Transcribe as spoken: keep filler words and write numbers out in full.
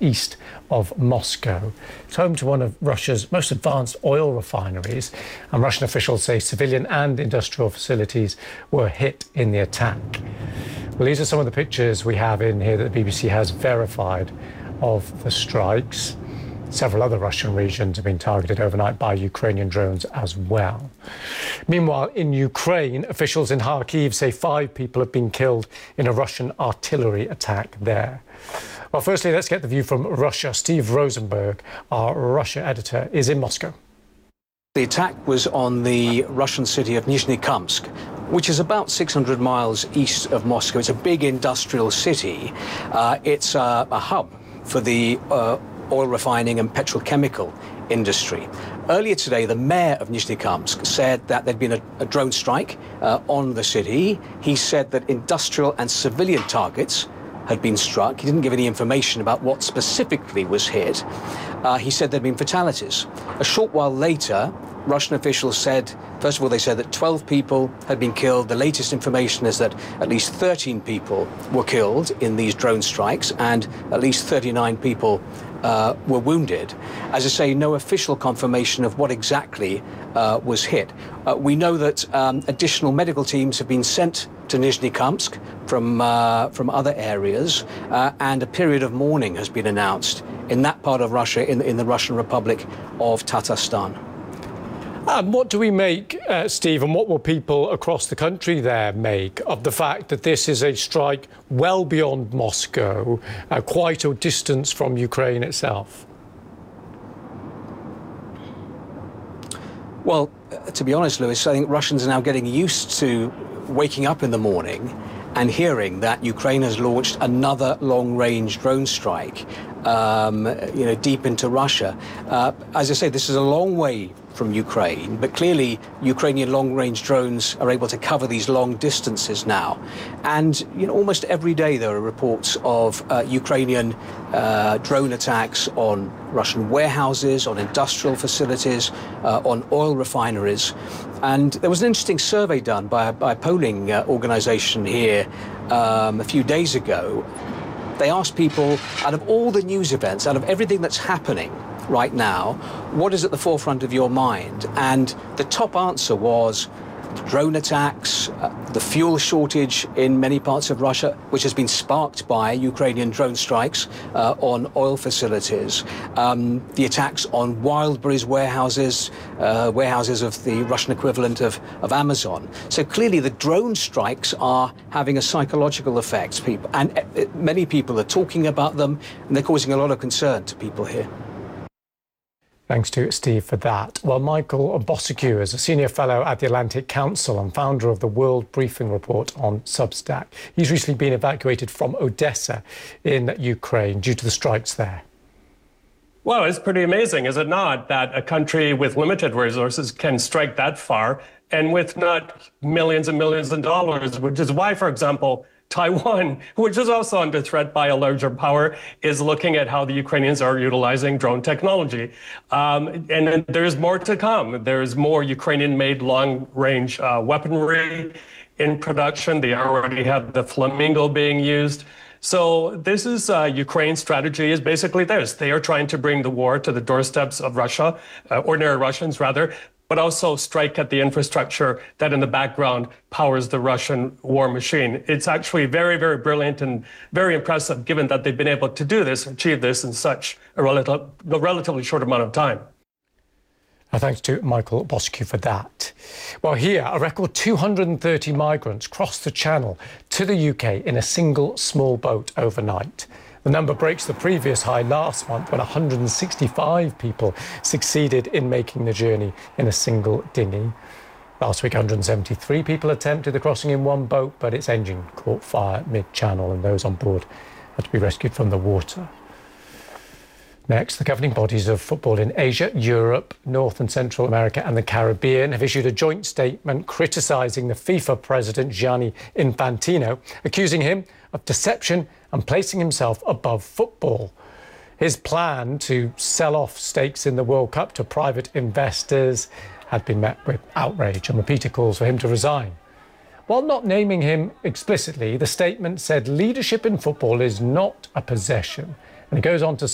east of Moscow. It's home to one of Russia's most advanced oil refineries, and Russian officials say civilian and industrial facilities were hit in the attack. Well, these are some of the pictures we have in here that the B B C has verified of the strikes. Several other Russian regions have been targeted overnight by Ukrainian drones as well. Meanwhile, in Ukraine, officials in Kharkiv say five people have been killed in a Russian artillery attack there. Well, firstly, let's get the view from Russia. Steve Rosenberg, our Russia editor, is in Moscow. The attack was on the Russian city of Nizhny-Kamsk, which is about six hundred miles east of Moscow. It's a big industrial city. Uh, it's uh, a hub for the uh, oil refining and petrochemical industry. Earlier today, the mayor of Nizhny-Kamsk said that there'd been a, a drone strike uh, on the city. He said that industrial and civilian targets had been struck. He didn't give any information about what specifically was hit. Uh, he said there'd been fatalities. A short while later, Russian officials said, first of all, they said that twelve people had been killed. The latest information is that at least thirteen people were killed in these drone strikes and at least thirty-nine people uh, were wounded. As I say, no official confirmation of what exactly uh, was hit. Uh, we know that um, additional medical teams have been sent to Nizhny-Kamsk from, uh, from other areas, uh, and a period of mourning has been announced in that part of Russia, in, in the Russian Republic of Tatarstan. And what do we make, uh, Steve, and what will people across the country there make of the fact that this is a strike well beyond Moscow, uh, quite a distance from Ukraine itself? Well, uh, to be honest, Lewis, I think Russians are now getting used to waking up in the morning and hearing that Ukraine has launched another long-range drone strike, um, you know, deep into Russia. Uh, as I say, this is a long way from Ukraine, but clearly Ukrainian long-range drones are able to cover these long distances now. And you know, almost every day there are reports of uh, Ukrainian uh, drone attacks on Russian warehouses, on industrial facilities, uh, on oil refineries. And there was an interesting survey done by a, by a polling uh, organization here um, a few days ago. They asked people, out of all the news events, out of everything that's happening right now, what is at the forefront of your mind? And the top answer was drone attacks, uh, the fuel shortage in many parts of Russia, which has been sparked by Ukrainian drone strikes uh, on oil facilities, um, the attacks on Wildberries warehouses, uh, warehouses of the Russian equivalent of, of Amazon. So clearly the drone strikes are having a psychological effect, people, and uh, many people are talking about them, and they're causing a lot of concern to people here. Thanks to Steve for that. Well, Michael Bosicki is a senior fellow at the Atlantic Council and founder of the World Briefing Report on Substack. He's recently been evacuated from Odessa in Ukraine due to the strikes there. Well, it's pretty amazing, is it not, that a country with limited resources can strike that far and with not millions and millions of dollars, which is why, for example, Taiwan, which is also under threat by a larger power, is looking at how the Ukrainians are utilizing drone technology. Um, and then there's more to come. There's more Ukrainian-made long-range uh, weaponry in production. They already have the Flamingo being used. So this is uh, Ukraine's strategy is basically this. They are trying to bring the war to the doorsteps of Russia, uh, ordinary Russians rather, but also strike at the infrastructure that in the background powers the Russian war machine. It's actually very, very brilliant and very impressive, given that they've been able to do this, achieve this in such a, relative, a relatively short amount of time. Uh, thanks to Michael Bosicki for that. Well, here, a record two hundred thirty migrants crossed the Channel to the U K in a single small boat overnight. The number breaks the previous high last month when one hundred sixty-five people succeeded in making the journey in a single dinghy. Last week, one hundred seventy-three people attempted the crossing in one boat, but its engine caught fire mid-channel and those on board had to be rescued from the water. Next, the governing bodies of football in Asia, Europe, North and Central America and the Caribbean have issued a joint statement criticising the FIFA president Gianni Infantino, accusing him of deception and placing himself above football. His plan to sell off stakes in the World Cup to private investors had been met with outrage and repeated calls for him to resign. While not naming him explicitly, the statement said leadership in football is not a possession. And it goes on to